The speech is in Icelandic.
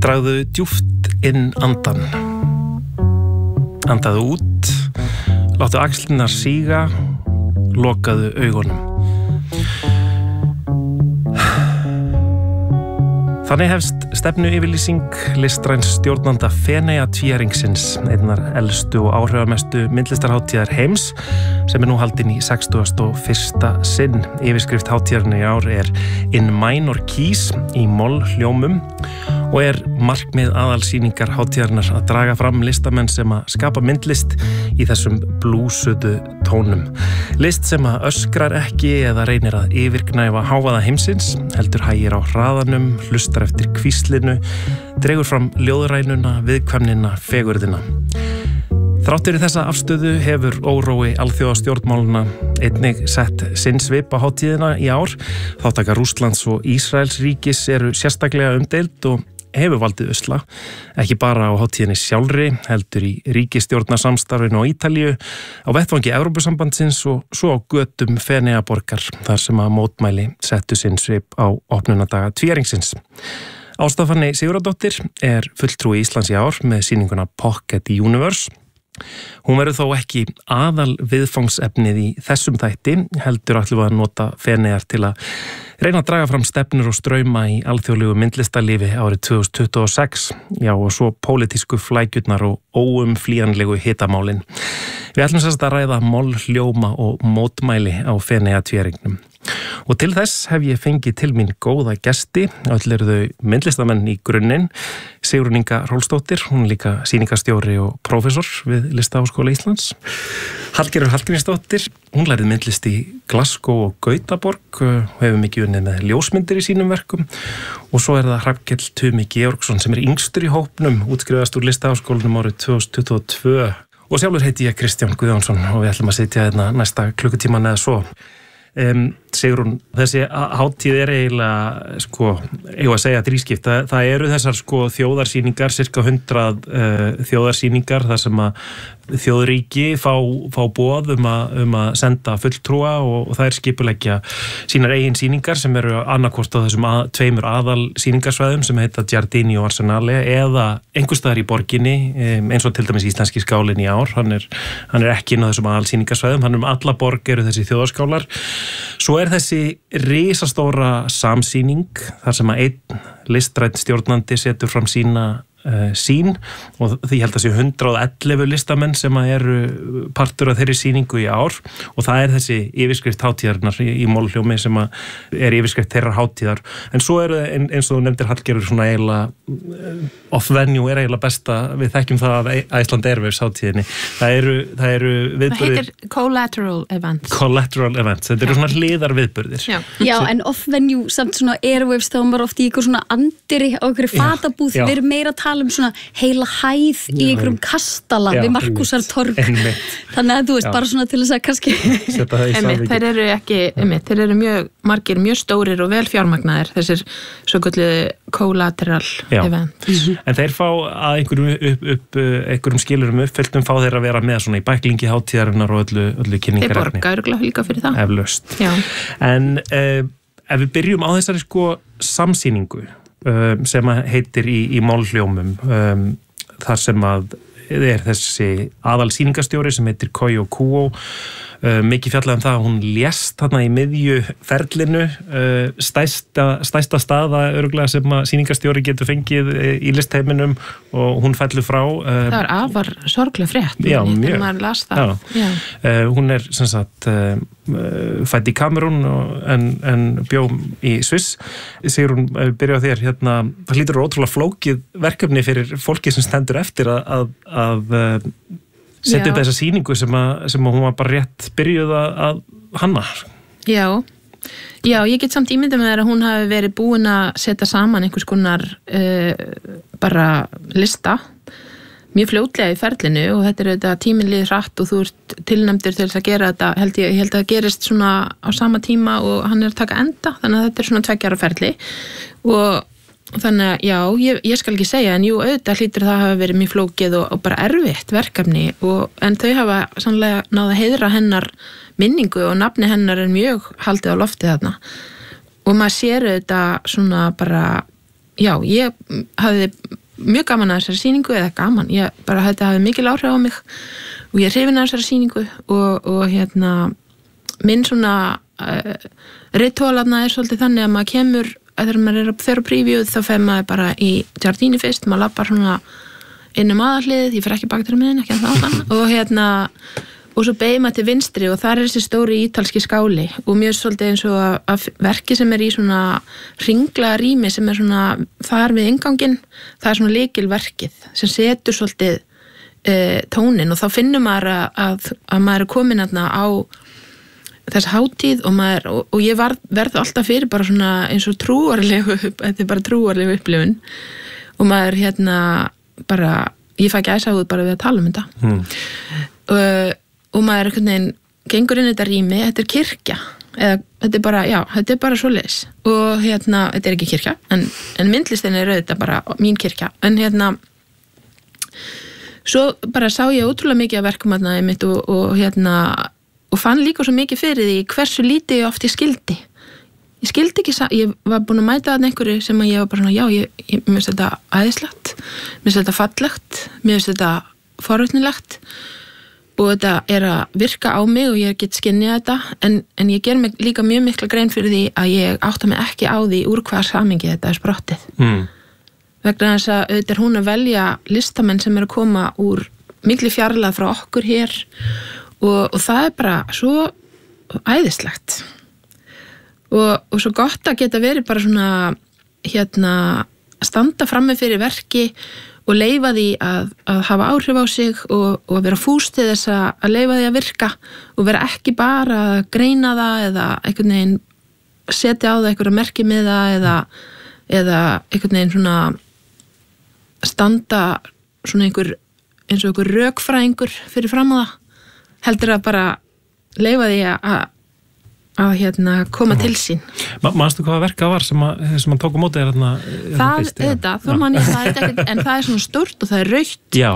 Dragðu djúpt inn andan. Andaðu út, láttu axlirnar síga, lokaðu augunum. Þannig hefst stefnuyfirlýsing listræns stjórnanda Feneyjatvíæringsins, einnar elstu og áhrifamestu myndlistarhátíðar heims, sem nú haldin í 61. sinn. Yfirskrift hátíðarinnar í ár In Minor Keys í mollhljómum og markmið aðalsýningar hátíðarinnar að draga fram listamenn sem að skapa myndlist í þessum blúsuðu tónum. List sem að öskrar ekki eða reynir að yfirgnæfa hávaða heimsins, heldur hægir á hraðanum, hlustar eftir hvíslinu, dregur fram ljóðrænuna, viðkvæmnina, fegurðina. Þrátt fyrir þessa afstöðu hefur órói alþjóðastjórnmáluna einnig sett sinn svip á hátíðina í ár. Þáttaka Rússlands og Ísraels ríkis eru sérstaklega umdeild og hefur valdið usla, ekki bara á hátíðinni sjálfri, heldur í ríkisstjórnarsamstarfinu á Ítalíu, á vettvangi Evrópusambandsins og svo á götum Feneyjaborgar, þar sem að mótmæli settu sinn svip á opnunardaga tvíæringsins. Ásta Fanney Sigurðardóttir fulltrúi Íslands í ár með sýninguna Pocket Universe. Hún verður þó ekki aðal viðfangsefnið í þessum þætti, heldur ætlum við að nota Feneyjar til að reyna að draga fram stefnur og strauma í alþjóðlegu myndlistarlífi árið 2026, já og svo pólitísku flækjurnar og óumflýjanlegu hitamálin. Við ætlum sérst að ræða mollhljóma og mótmæli á Feneyjatvíæringnum. Og til þess hef ég fengið til mín góða gesti, öll eru þau myndlistamenn í grunninn. Sigrún Inga Rolfsdóttir, hún líka sýningarstjóri og prófessor við Listaháskóla Íslands. Hallgerður Hallgrímsdóttir, hún lærði myndlist í Glasgow og Gautaborg og hefur mikið unnið með ljósmyndir í sínum verkum. Og svo það Hrafnkell Tumi Georgsson sem yngstur í hópnum, útskrifaðist úr Listaháskólanum árið 2022. Og sjálfur heiti ég Kristján Guðjónsson og við ætlum að sitja hérna næsta klukkutíman eða svo. Sigrún, þessi hátíð eiginlega, eigum að segja þrískipt. Það eru þessar þjóðarsýningar, cirka 100 þjóðarsýningar, þar sem að þjóðríki fá boð að senda fulltrúa og það skipuleggja sínar eigin sýningar sem eru annarkvort á þessum tveimur aðal sýningarsvæðum sem heita Giardini og Arsenale eða einhvers staðar í borginni, eins og til dæmis íslenski skálinn í ár. Hann ekki inn á þessum aðal sýningarsvæðum, hann alla borg eru þessi þjóðarskálar. Svo þessi risastóra samsýning þar sem að einn listrænn stjórnandi setur fram sína sín og því held að sé 111 listamenn sem eru partur af þeirri sýningu í ár og það þessi yfirskrift hátíðarinnar í mollhljómi sem yfirskrift þeirrar hátíðar. En svo eins og þú nefndir Hallgerður svona eiginlega off-venue eiginlega besta, við þekkjum það af Iceland Airwaves hátíðinni. Það eru viðburðir. Það heitir collateral events. Collateral events, þetta eru svona hliðar viðburðir. Já, en off-venue samt svona Airwaves þá var oft í ykkur svona andiri á ykkur fatabúð, við erum meira að tala svona heila hæð í einhverjum kastala við Markúsartorg. Þannig að þú veist, bara svona til þess að kannski þeir eru ekki, þeir eru mjög margir, mjög stórir og vel fjármagnaðir, þessir svokölluðu collateral event. En þeir fá að einhverjum skilurum uppfylltum fá þeir að vera með svona í bæklingi hátíðarinnar og öllu kynningarefni. Þeir borga örugglega líka fyrir það. Eflaust. En ef við byrjum á þessari samsýningu sem heitir í mollhljómum, þar sem að þessi aðalsýningarstjóri sem heitir Koyo Kuo, mikið fjallað það að hún lést þarna í miðju ferlinu, stærsta staða örugglega sem að sýningarstjóri getur fengið í listheiminum og hún fellur frá. Það afar sorgleg frétt. Já, mjög. Maður las það. Hún sem sagt fædd í Kamerún en bjó í Sviss. Sigrún, byrja á þér, það hlýtur ótrúlega flókið verkefni fyrir fólki sem stendur eftir að setja upp þessa sýningu sem hún var bara rétt byrjuð að hanna. Já, ég get samt ímyndað með að hún hafi verið búin að setja saman einhvers konar bara lista mjög fljótlega í ferlinu og þetta auðvitað tíminn líður hratt og þú ert tilnæmdur til þess að gera þetta, ég held að það gerist svona á sama tíma og hann að taka enda, þannig að þetta svona 2 ára ferli og þannig að ég skal ekki segja en auðvitað hlýtur það hafa verið mjög flókið og bara erfitt verkefni en þau hafa sannlega náð að heiðra hennar minningu og nafni hennar mjög haldið á lofti þarna og maður sér auðvitað svona bara já, ég hafði mjög gaman að þessari sýningu, eða gaman, þetta hafði mikil áhrif á mig og ég hrifin að þessari sýningu og minn svona ritualarna svolítið þannig að maður kemur, þegar maður að fyrir preview þá fer maður bara í Giardini fyrst, maður lappar svona inn aðalhlið, ég fer ekki bak til miðin, ekki áðan og svo beigir maður til vinstri og þar þessi stóri ítalski skáli og mjög svolítið eins og að verki sem í svona hringlaga rými sem svona þar við innganginn, það svona lykilverkið sem setur svolítið tónin og þá finnur maður að maður komin á þess hátíð og ég verð alltaf fyrir bara svona eins og trúarlegu, þetta bara trúarlegu upplifun og maður bara, ég fæ gæsahúð bara við að tala þetta og maður einhvern veginn gengur inn í þetta rými, þetta kirkja eða þetta bara svoleiðis og þetta ekki kirkja en myndlistin auðvitað bara mín kirkja en svo bara sá ég ótrúlega mikið af verkum mitt og fann líka svo mikið fyrir því hversu lítið ég oft ég skildi ekki, ég var búin að mæta að einhverju sem að ég var bara svona, ég mér finnst þetta æðislegt, mér finnst þetta fallegt, mér finnst þetta forvitnilegt og þetta að virka á mig og ég get skynjað þetta en ég ger mig líka mjög mikla grein fyrir því að ég átta mig ekki á því úr hvaða samhengi þetta sprottið vegna þess að auðvitað hún að velja listamenn sem að koma úr miklu fjarlægð frá okkur hér og það bara svo æðislegt og svo gott að geta verið bara svona standa frammi fyrir verki og leyfa því að hafa áhrif á sig og vera fús til þess að leyfa því að virka og vera ekki bara að greina það eða einhvern veginn setja á það einhverja merki með það eða einhvern veginn svona standa svona eins og einhver rökfræðingur fyrir fram á það heldur að bara leyfa því að koma til sín. Manstu hvaða verka var sem hann tók á móti þér það, þetta, þó mann ég það ekki, en það svona stórt og það rautt. Já.